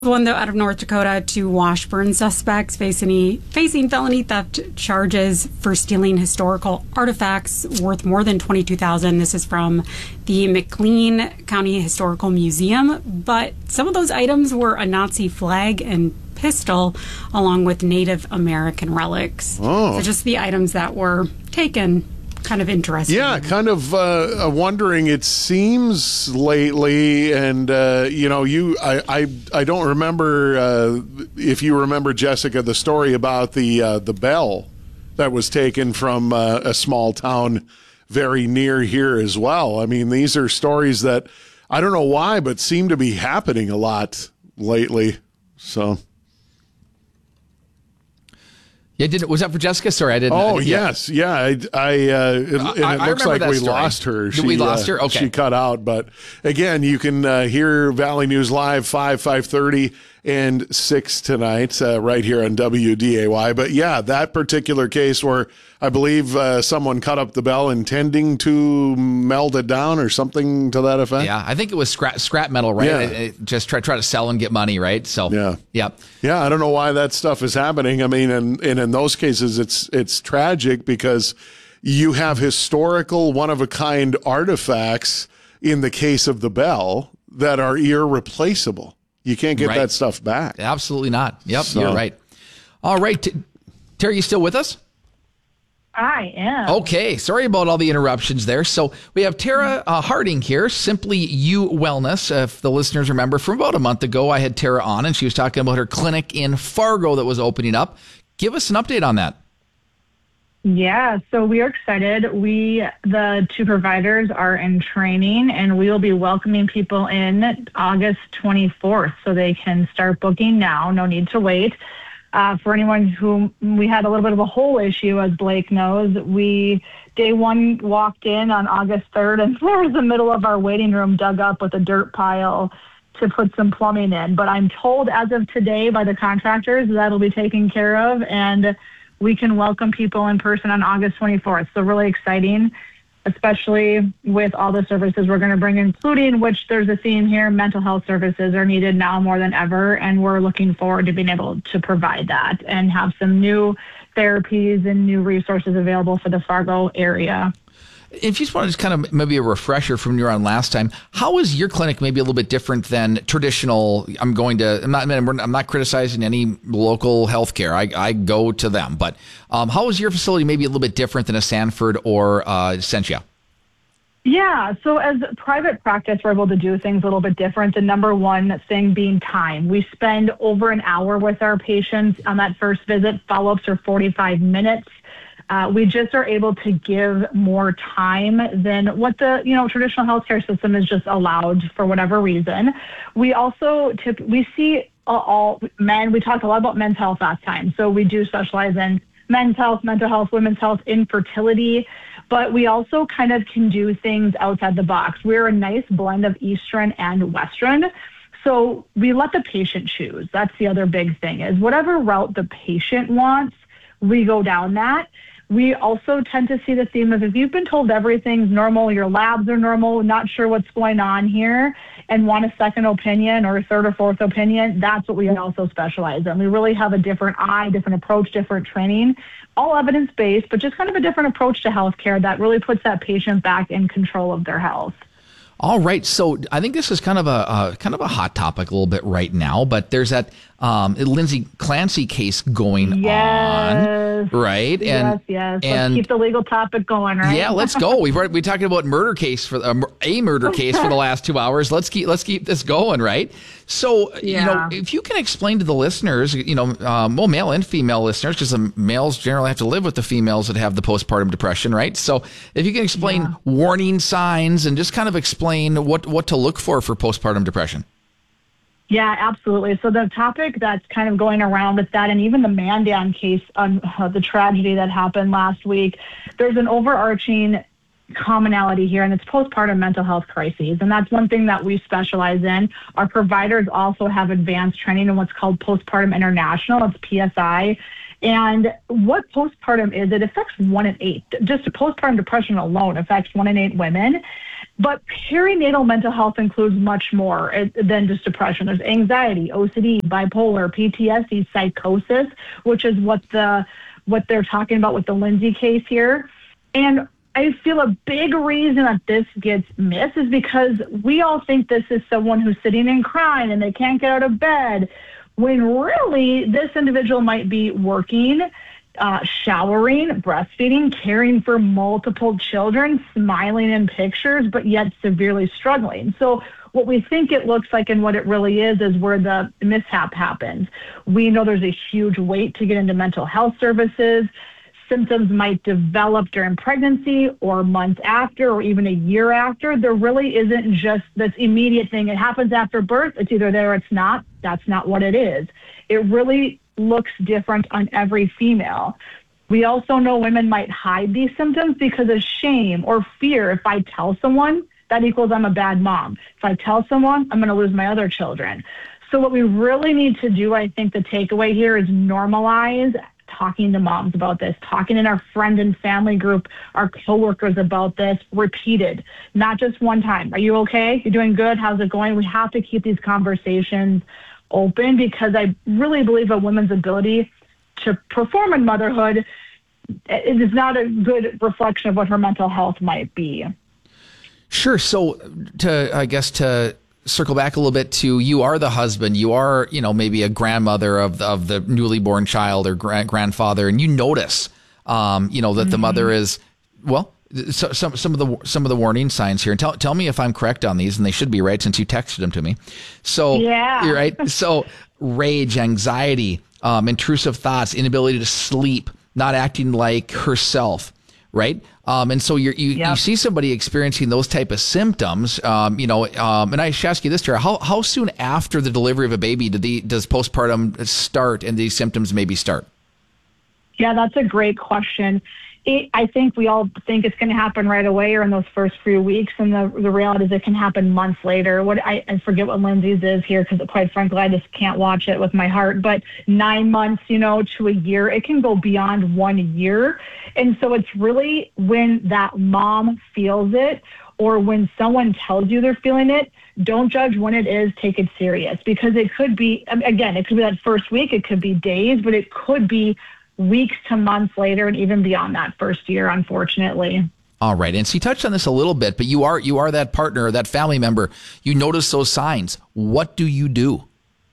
One though out of North Dakota, two Washburn suspects facing felony theft charges for stealing historical artifacts worth more than $22,000. This is from the McLean County Historical Museum, but some of those items were a Nazi flag and pistol along with Native American relics. So just the items that were taken. Kind of interesting. Yeah, kind of wondering. It seems lately, and I don't remember if you remember, Jessica, the story about the bell that was taken from a small town very near here as well. I mean, these are stories that I don't know why, but seem to be happening a lot lately. So. Yeah, was that for Jessica? Sorry, I didn't. Oh, yes. Yeah. It looks like we lost her. We lost her? Okay. She cut out. But again, you can hear Valley News Live 5:30, and 6 tonight right here on WDAY. But yeah, that particular case where I believe someone cut up the bell intending to melt it down or something to that effect. Yeah, I think it was scrap metal, right? Yeah. Just try to sell and get money, right? So yeah. I don't know why that stuff is happening. I mean, and in those cases, it's tragic because you have historical, one-of-a-kind artifacts in the case of the bell that are irreplaceable. You can't get that stuff back. Absolutely not. Yep, You're right. All right. Terry, you still with us? I am. Okay. Sorry about all the interruptions there. So we have Tara Harding here, Simply You Wellness. If the listeners remember, from about a month ago, I had Tara on, and she was talking about her clinic in Fargo that was opening up. Give us an update on that. Yeah, so we are excited. The two providers are in training, and we will be welcoming people in August 24th, so they can start booking now. No need to wait. For anyone who we had a little bit of a hole issue, as Blake knows, day one walked in on August 3rd, and there was the middle of our waiting room dug up with a dirt pile to put some plumbing in. But I'm told as of today by the contractors that'll be taken care of, and we can welcome people in person on August 24th. So really exciting, especially with all the services we're going to bring, including, which there's a theme here, mental health services are needed now more than ever. And we're looking forward to being able to provide that and have some new therapies and new resources available for the Fargo area. If you just want to just kind of maybe a refresher from your on last time, how is your clinic maybe a little bit different than traditional? I'm not criticizing any local healthcare. I go to them, but how is your facility maybe a little bit different than a Sanford or Essentia? Yeah, so as private practice, we're able to do things a little bit different. The number one thing being time. We spend over an hour with our patients on that first visit. Follow-ups are 45 minutes. We just are able to give more time than what the traditional healthcare system is just allowed for whatever reason. We also we see all men. We talked a lot about men's health last time, so we do specialize in men's health, mental health, women's health, infertility, but we also kind of can do things outside the box. We're a nice blend of Eastern and Western. So we let the patient choose. That's the other big thing, is whatever route the patient wants, we go down that. We also tend to see the theme of, if you've been told everything's normal, your labs are normal, not sure what's going on here, and want a second opinion or a third or fourth opinion, that's what we also specialize in. We really have a different different approach, different training, all evidence-based, but just kind of a different approach to healthcare that really puts that patient back in control of their health. All right, so I think this is kind of a hot topic a little bit right now, but there's that Lindsay Clancy case going on, right? Yes. Let's keep the legal topic going, right? Yeah, let's go. We talking about a murder case for the last 2 hours. Let's keep this going, right? So if you can explain to the listeners, male and female listeners, because the males generally have to live with the females that have the postpartum depression, right? So if you can explain warning signs and just kind of explain what to look for postpartum depression. Yeah, absolutely. So the topic that's kind of going around with that, and even the Mandan case on the tragedy that happened last week, there's an overarching commonality here, and it's postpartum mental health crises. And that's one thing that we specialize in. Our providers also have advanced training in what's called Postpartum International. It's PSI. And what postpartum is, it affects 1 in 8. Just postpartum depression alone affects 1 in 8 women. But perinatal mental health includes much more than just depression. There's anxiety, OCD, bipolar, PTSD, psychosis, which is what they're talking about with the Lindsay case here. And I feel a big reason that this gets missed is because we all think this is someone who's sitting and crying and they can't get out of bed, when really this individual might be working, showering, breastfeeding, caring for multiple children, smiling in pictures, but yet severely struggling. So what we think it looks like and what it really is where the mishap happens. We know there's a huge wait to get into mental health services. Symptoms might develop during pregnancy or months after or even a year after. There really isn't just this immediate thing. It happens after birth. It's either there or it's not. That's not what it is. It really looks different on every female. We also know women might hide these symptoms because of shame or fear. If I tell someone, that equals I'm a bad mom. If I tell someone, I'm going to lose my other children. So what we really need to do, I think the takeaway here is normalize talking to moms about this, talking in our friend and family group, our coworkers about this, repeated, not just one time. Are you okay? You're doing good? How's it going? We have to keep these conversations open because I really believe a woman's ability to perform in motherhood is not a good reflection of what her mental health might be. Sure. So to circle back a little bit to, you are the husband, you are, maybe a grandmother of the newly born child or grandfather, and you notice, that the mother is, so some of the warning signs here, and tell me if I'm correct on these, and they should be right since you texted them to me. So yeah, you're right. So rage, anxiety, intrusive thoughts, inability to sleep, not acting like herself. Right. And so you see somebody experiencing those type of symptoms, and I should ask you this, Tara, how soon after the delivery of a baby does postpartum start and these symptoms maybe start? Yeah, that's a great question. I think we all think it's going to happen right away or in those first few weeks, and the reality is it can happen months later. I forget what Lindsay's is here because, quite frankly, I just can't watch it with my heart. But 9 months, to a year, it can go beyond 1 year. And so it's really when that mom feels it or when someone tells you they're feeling it, don't judge when it is, take it serious. Because it could be, again, it could be that first week, it could be days, but it could be weeks to months later and even beyond that first year, unfortunately. All right. And so you touched on this a little bit, but you are that partner or that family member. You notice those signs. What do you do?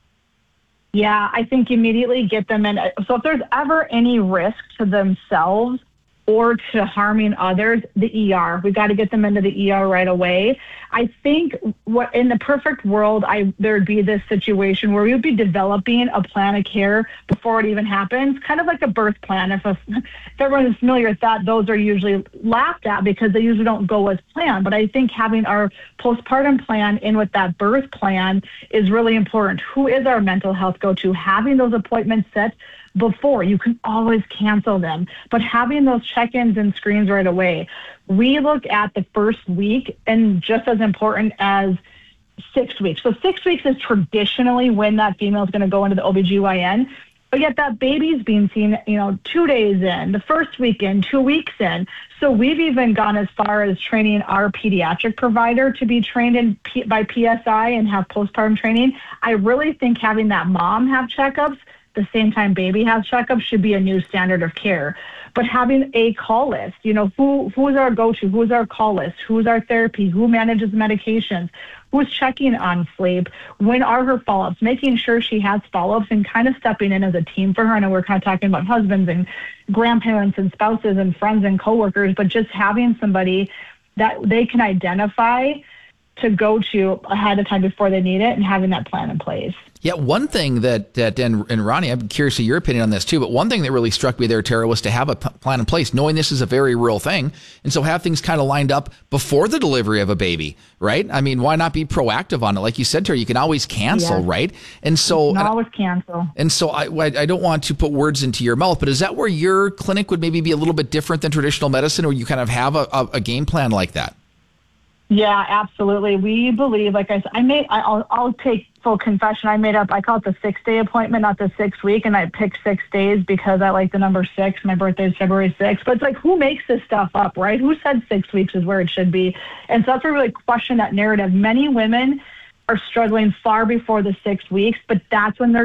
Yeah, I think immediately get them in. So if there's ever any risk to themselves or to harming others, the ER. We got to get them into the ER right away. I think what in the perfect world, there'd be this situation where we would be developing a plan of care before it even happens, kind of like a birth plan. If everyone is familiar with that, those are usually laughed at because they usually don't go as planned. But I think having our postpartum plan in with that birth plan is really important. Who is our mental health go-to? Having those appointments set before. You can always cancel them, but having those check-ins and screens right away. We look at the first week and just as important as 6 weeks. So 6 weeks is traditionally when that female is going to go into the OBGYN, but yet that baby's being seen, 2 days in, the first week in, 2 weeks in. So we've even gone as far as training our pediatric provider to be trained by PSI and have postpartum training. I really think having that mom have checkups the same time baby has checkups should be a new standard of care. But having a call list, who's our go-to, who's our call list, who's our therapy, who manages medications, who's checking on sleep, when are her follow-ups, making sure she has follow-ups and kind of stepping in as a team for her. I know we're kind of talking about husbands and grandparents and spouses and friends and coworkers, but just having somebody that they can identify to go to ahead of time before they need it and having that plan in place. Yeah, one thing and Ronnie, I'm curious of your opinion on this too, but one thing that really struck me there, Tara, was to have a plan in place, knowing this is a very real thing, and so have things kind of lined up before the delivery of a baby, right? I mean, why not be proactive on it? Like you said, Tara, you can always cancel, right? And so... You can always cancel. And so I don't want to put words into your mouth, but is that where your clinic would maybe be a little bit different than traditional medicine, or you kind of have a game plan like that? Yeah, absolutely. We believe, like I said, I'll take full confession. I call it the 6-day appointment, not the 6 week. And I picked 6 days because I like the number 6. My birthday is February 6th. But it's like, who makes this stuff up, right? Who said 6 weeks is where it should be? And so that's where we really question that narrative. Many women are struggling far before the 6 weeks, but that's when they're